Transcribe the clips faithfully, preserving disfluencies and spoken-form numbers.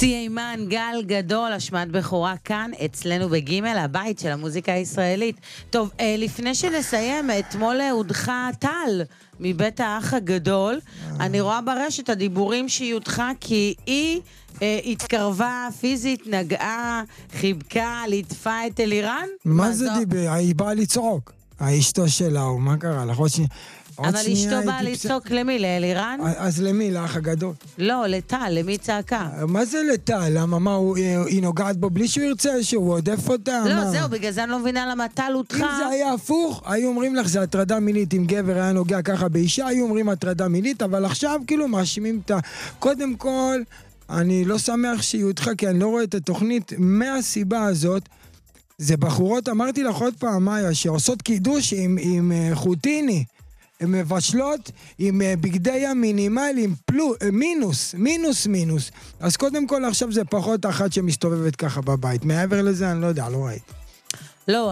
סיימן גל גדול, השמעת בכורה כאן, אצלנו בגימל, הבית של המוזיקה הישראלית. טוב, אה, לפני שנסיים, אתמול הודחה טל מבית האח הגדול. אני רואה ברשת הדיבורים שהיא הודחה כי היא אה, התקרבה פיזית, נגעה, חיבקה, ליטפה את אלירן. מה זה דיבר? היא באה לצעוק. האשתו שלה, או מה קרה? לך עוד שנייה... אבל אשתו באה לצעוק למי? לאלירן? אז למי? לאח הגדול? לא, לטל, למי צעקה? מה זה לטל? למה, מה, היא נוגעת בו בלי שהוא ירצה שהוא עודף אותה? לא, זהו, בגלל זה אני לא מבינה למה טל הודחה. אם זה היה הפוך, היו אומרים לך, זה הטרדה מינית, אם גבר היה נוגע ככה באישה, היו אומרים הטרדה מינית, אבל עכשיו כאילו מאשימים את ה... קודם כל, אני לא שמח שהיא הודחה, כי אני לא רואה את התוכנית מהסיבה הזאת. זה בחורות, אמרתי לך עוד פעם, מאיה, שעושות קידוש עם, עם חוטיני. הן מבשלות עם בגדי המינימליים, פלו, מינוס, מינוס, מינוס. אז קודם כל עכשיו זה פחות אחת שמסתובבת ככה בבית. מעבר לזה אני לא יודע, לא ראיתי. לא,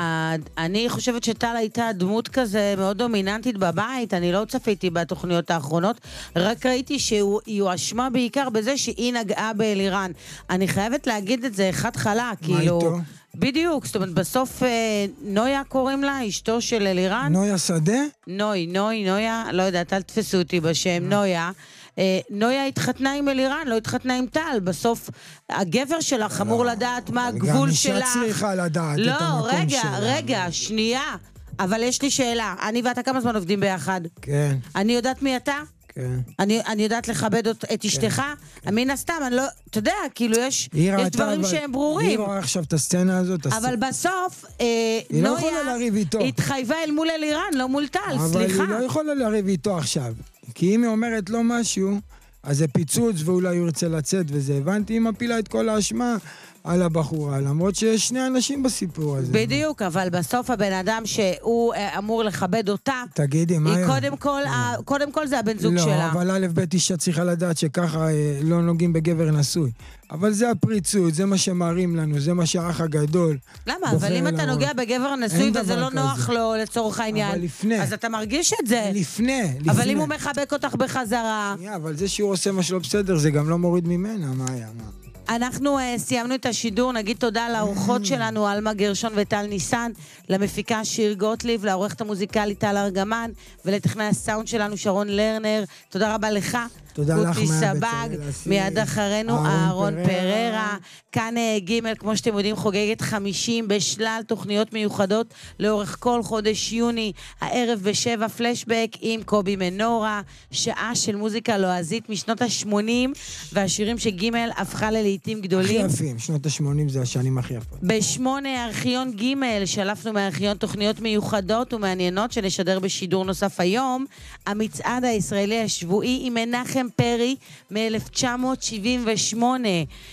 אני חושבת שטל הייתה דמות כזה מאוד דומיננטית בבית, אני לא צפיתי בתוכניות האחרונות, רק ראיתי שהיא הואשמה בעיקר בזה שהיא נגעה באלירן. אני חייבת להגיד את זה חד חלק, כאילו... איתו? בדיוק, זאת אומרת, בסוף נויה קוראים לה, אשתו של אלירן. נויה שדה? נוי, נוי, נויה, לא יודעת, אל תפסו אותי בשם, נויה. נויה התחתנה עם אלירן, לא התחתנה עם טל. בסוף הגבר שלך אמור לדעת מה הגבול שלך. גם אישה צריכה לדעת את המקום שלה. לא, רגע, רגע, שנייה. אבל יש לי שאלה. אני ואתה כמה זמן עובדים ביחד? כן. אני יודעת מי אתה? כן. אני, אני יודעת לכבד את, את אשתך? מן הסתם, אני לא... אתה יודע, כאילו יש, יש דברים שהם ברורים. היא רואה עכשיו את הסצנה הזאת. אבל בסוף, היא לא יכולה לריב איתו. התחייבה אל מול אלירן, לא מול טל, סליחה. אבל היא לא יכולה לריב איתו עכשיו. כי אם היא אומרת לו משהו, אז זה פיצוץ ואולי הוא ירצה לצאת וזה. הבנתי, היא מפילה את כל האשמה על הבחורה, למרות שיש שני אנשים בסיפור הזה. בדיוק, אבל בסוף הבן אדם שהוא אמור לכבד אותה, תגידי, מה היה? קודם כל, קודם כל זה הבן זוג לא, שלה. לא, אבל א' ב' אישה צריכה לדעת שככה לא נוגעים בגבר נשוי. אבל זה הפריצות, זה מה שמראים לנו, זה מה שהאח הגדול. למה? אבל אם אתה נוגע בגבר נשוי וזה לא נוח לו לצורך העניין, אבל לפני. אז אתה מרגיש את זה. לפני, לפני. אבל אם הוא מחבק אותך בחזרה. אבל זה שהוא עושה מה שלא בסדר, זה גם לא מוריד ממנה, מה היה, מה? אנחנו uh, סיימנו את השידור, נגיד תודה לאורחות שלנו, אלמה גרשון וטל ניסן, למפיקה שיר גוטליב, לעורכת המוזיקלית טל ארגמן, ולטכנאי הסאונד שלנו שרון לרנר. תודה רבה לך. תודה לך, סבג, מיד אחרינו אהרון פררה. כאן ג' כמו שאתם יודעים חוגגת חמישים בשלל תוכניות מיוחדות לאורך כל חודש יוני, הערב בשבע פלשבק עם קובי מנורה, שעה של מוזיקה לועזית משנות ה-שמונים, והשירים שג' הפכה ללעיתים גדולים. הכי יפים, שנות ה-שמונים זה השנים הכי יפות. בשמונה ארכיון ג' שלפנו מארכיון תוכניות מיוחדות ומעניינות שנשדר בשידור נוסף היום, המצעד הישראלי השבועי עם מנחם פרי מ-אלף תשע מאות שבעים ושמונה.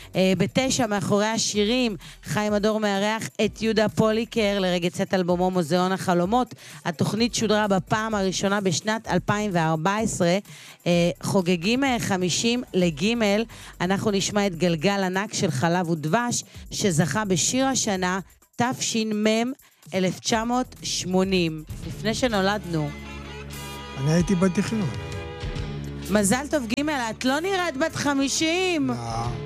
בתשע מאחורי השירים חיים הדור מארח את יהודה פוליקר לרגע צאת אלבומו מוזיאון החלומות. התוכנית שודרה בפעם הראשונה בשנת אלפיים וארבע עשרה. חוגגים חמישים לגימל. אנחנו נשמע את גלגל ענק של חלב ודבש שזכה בשיר השנה תש"מ אלף תשע מאות שמונים, לפני שנולדנו. אני הייתי בתכנון. מזל טוב גימל, את לא נראית בת חמישים. לא.